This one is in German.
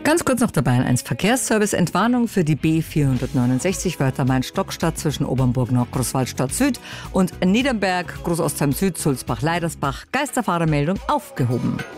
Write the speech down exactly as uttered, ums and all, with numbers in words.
Ganz kurz noch dabei eins Verkehrsservice. Entwarnung für die B vierhundertneunundsechzig Wörther-Main-Stockstadt zwischen Obernburg Nord, Großwaldstadt Süd und Niedernberg, Großostheim Süd, Sulzbach, Leidersbach. Geisterfahrermeldung aufgehoben.